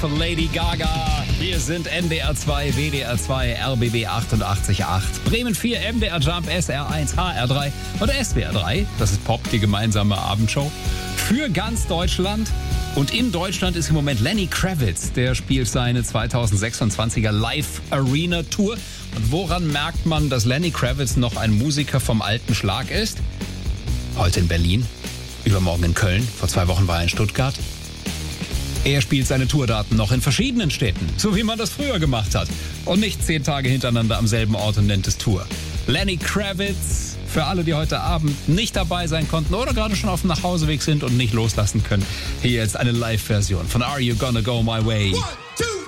von Lady Gaga. Wir sind NDR 2, WDR 2, RBB 88.8, Bremen 4, MDR Jump, SR 1, HR 3 und SWR 3. Das ist Pop, die gemeinsame Abendshow für ganz Deutschland. Und in Deutschland ist im Moment Lenny Kravitz. Der spielt seine 2026er Live-Arena-Tour. Und woran merkt man, dass Lenny Kravitz noch ein Musiker vom alten Schlag ist? Heute in Berlin, übermorgen in Köln, vor 2 Wochen war er in Stuttgart. Er spielt seine Tourdaten noch in verschiedenen Städten, so wie man das früher gemacht hat. Und nicht 10 Tage hintereinander am selben Ort und nennt es Tour. Lenny Kravitz, für alle, die heute Abend nicht dabei sein konnten oder gerade schon auf dem Nachhauseweg sind und nicht loslassen können. Hier jetzt eine Live-Version von Are You Gonna Go My Way? 1, 2,